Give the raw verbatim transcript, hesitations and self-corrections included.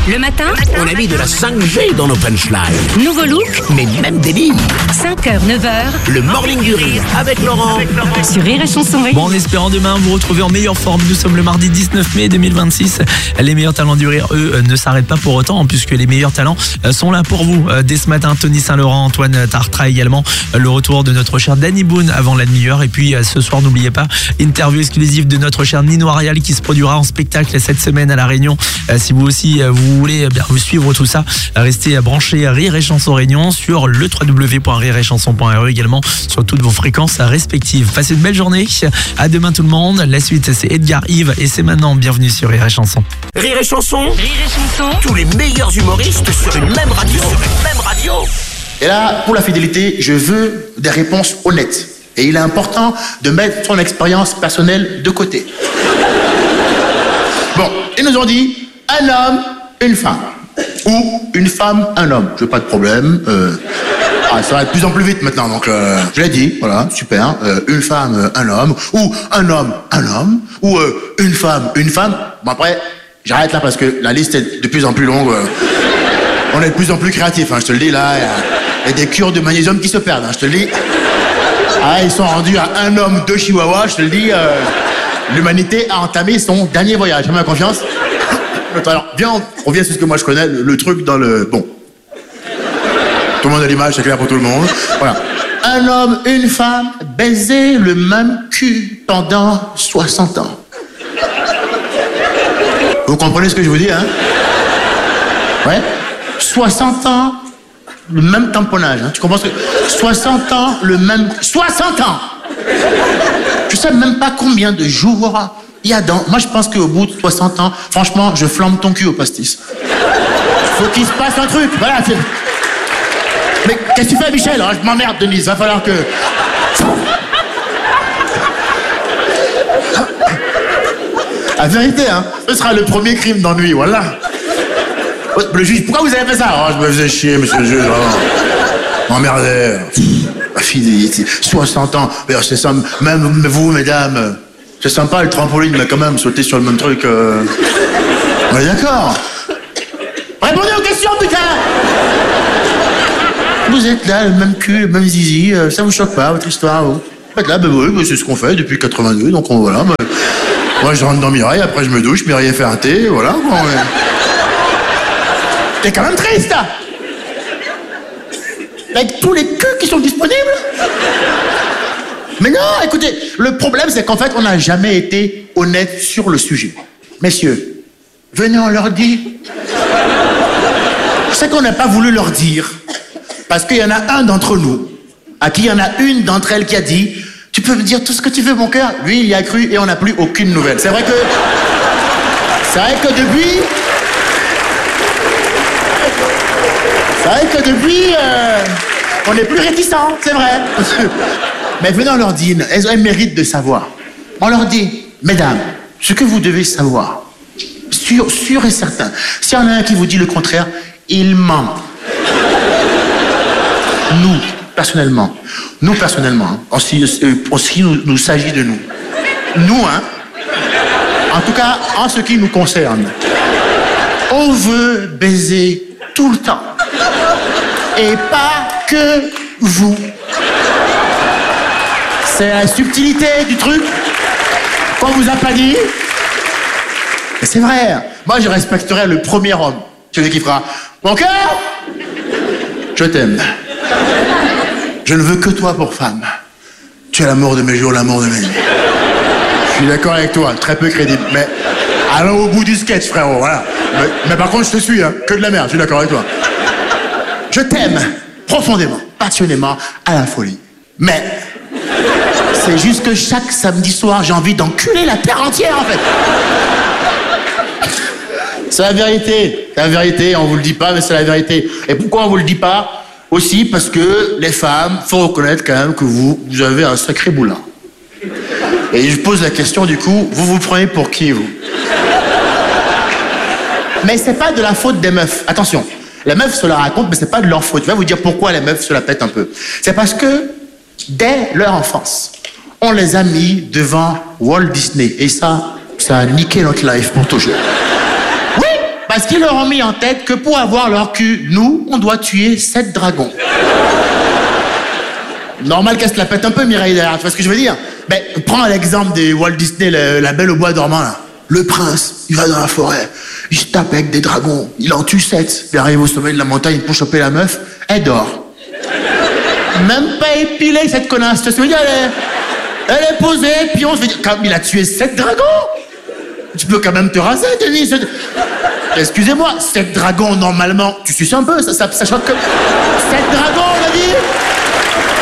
Le matin, On a mis de la cinq G dans nos punchlines. nouveau look, Mais même des livres. cinq heures, neuf heures, Le morning du rire avec Laurent. sur Rire et Chanson. Bon, en espérant demain vous retrouver en meilleure forme. Nous sommes le mardi dix-neuf mai deux mille vingt-six. Les meilleurs talents du rire, eux, ne s'arrêtent pas pour autant, puisque les meilleurs talents sont là pour vous. Dès ce matin, Tony Saint-Laurent, Antoine Tartra également. Le retour de notre cher Danny Boone avant la demi-heure. Et puis ce soir, n'oubliez pas, interview exclusive de notre cher Nino Arial qui se produira en spectacle cette semaine à La Réunion. Si vous aussi, vous voulez bien vous suivre tout ça, restez branchés à Rire et Chanson Réunion sur le w w w point rire et chanson point r e, également sur toutes vos fréquences respectives. Passez une belle journée. À demain tout le monde. La suite, c'est Edgar Yves et c'est maintenant. Bienvenue sur Rire et Chanson. Rire et chanson. Rire et Chanson. Tous les meilleurs humoristes sur une même radio. Sur une même radio. Et là, pour la fidélité, je veux des réponses honnêtes. Et il est important de mettre son expérience personnelle de côté. Bon, ils nous ont dit un homme, une femme. Ou une femme, un homme. Je veux pas de problème. Euh, ah, ça va de plus en plus vite maintenant, donc euh, je l'ai dit, voilà, super. Euh, une femme, euh, un homme. Ou un homme, un homme. Ou euh, une femme, une femme. Bon après, j'arrête là parce que la liste est de plus en plus longue. Euh, on est de plus en plus créatifs, hein, je te le dis là. Il y a des cures de magnésium qui se perdent, hein, je te le dis. Ah, ils sont rendus à un homme, deux chihuahuas, je te le dis. Euh, L'humanité a entamé son dernier voyage. Fais-moi confiance. Alors, viens, on revient sur ce que moi je connais, le, le truc dans le... Bon. Tout le monde a l'image, c'est clair pour tout le monde. Voilà. Un homme, une femme, baiser le même cul pendant soixante ans. Vous comprenez ce que je vous dis, hein? Ouais? soixante ans, le même tamponnage, hein? Tu comprends ce que... soixante ans, le même... soixante ans! Je sais même pas combien de jours il y a dans... Moi, je pense qu'au bout de soixante ans, franchement, je flambe ton cul au pastis. Faut qu'il se passe un truc, voilà. C'est... Mais qu'est-ce que tu fais, Michel? Oh, je m'emmerde, Denise, va falloir que... La vérité, hein, ce sera le premier crime d'ennui, voilà. Le juge, pourquoi vous avez fait ça? Oh, je me faisais chier, monsieur le juge. Oh. M'emmerdais. Ma fille, soixante ans, c'est ça, même vous, mesdames, c'est sympa le trampoline, mais quand même, sauter sur le même truc, euh... on est d'accord. Répondez aux questions, putain. Vous êtes là, le même cul, le même zizi, ça vous choque pas, votre histoire, vous? Vous êtes là, ben oui, c'est ce qu'on fait depuis quatre-vingt-deux, donc on, voilà. Ben, moi, je rentre dans Mireille, après je me douche, Mireille fait un thé, voilà. Bon, ouais. T'es quand même triste, là. Avec tous les culs qui sont disponibles. Mais non, écoutez, le problème, c'est qu'en fait, on n'a jamais été honnête sur le sujet. Messieurs, venez, on leur dit. Je sais qu'on n'a pas voulu leur dire, parce qu'il y en a un d'entre nous, à qui il y en a une d'entre elles qui a dit « Tu peux me dire tout ce que tu veux, mon cœur ?» Lui, il y a cru et on n'a plus aucune nouvelle. C'est vrai que... C'est vrai que depuis... C'est vrai que depuis, euh, on est plus réticents, c'est vrai. Mais venez, on leur dit, elles, elles méritent de savoir. On leur dit, mesdames, ce que vous devez savoir, sûr, sûr et certain, s'il y en a un qui vous dit le contraire, il ment. Nous, personnellement, nous, personnellement, hein, en ce qui nous, nous s'agit de nous, nous, hein, en tout cas, en ce qui nous concerne, on veut baiser tout le temps. Et pas que vous. C'est la subtilité du truc qu'on vous a pas dit. Mais c'est vrai. Moi, je respecterai le premier homme. Celui qui fera « Mon cœur, je t'aime. Je ne veux que toi pour femme. Tu es l'amour de mes jours, l'amour de mes nuits. » Je suis d'accord avec toi, très peu crédible. Mais allons au bout du sketch, frérot, voilà. Mais, mais par contre, je te suis, hein. Que de la merde, je suis d'accord avec toi. Je t'aime profondément, passionnément, à la folie. Mais c'est juste que chaque samedi soir, j'ai envie d'enculer la terre entière, en fait. C'est la vérité. C'est la vérité, on vous le dit pas, mais c'est la vérité. Et pourquoi on vous le dit pas? Aussi parce que les femmes, faut reconnaître quand même que vous, vous avez un sacré boulin. Et je pose la question, du coup, vous vous prenez pour qui, vous? Mais c'est pas de la faute des meufs. Attention. Les meufs se la racontent, mais c'est pas de leur faute. Je vais vous dire pourquoi les meufs se la pètent un peu. C'est parce que, dès leur enfance, on les a mis devant Walt Disney. Et ça, ça a niqué notre life pour toujours. Oui, Parce qu'ils leur ont mis en tête que pour avoir leur cul, nous, on doit tuer sept dragons. Normal qu'elle se la pète un peu, Mireille, derrière, tu vois ce que je veux dire? Mais prends l'exemple des Walt Disney, le- la Belle au bois dormant, là. Le prince, il va dans la forêt, il se tape avec des dragons, il en tue sept. Il arrive au sommet de la montagne pour choper la meuf, elle dort. Même pas épilée, cette connasse, tu vois ce que je veux dire? Elle est, elle est posée, puis on se dit, quand il a tué sept dragons, tu peux quand même te raser, Denis. Excusez-moi, sept dragons, normalement, tu suces un peu, ça, ça, ça choque comme... Sept dragons, on a dit?